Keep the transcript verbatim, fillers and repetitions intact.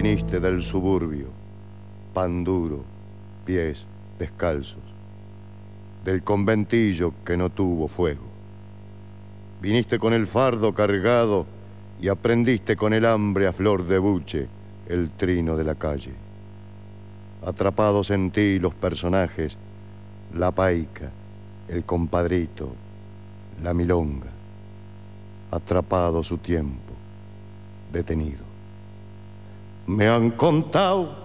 viniste del suburbio, pan duro, pies descalzos, del conventillo que no tuvo fuego. Viniste con el fardo cargado y aprendiste con el hambre a flor de buche el trino de la calle. Atrapados en ti los personajes, la paica, el compadrito, la milonga. Atrapado su tiempo, detenido. Me han contado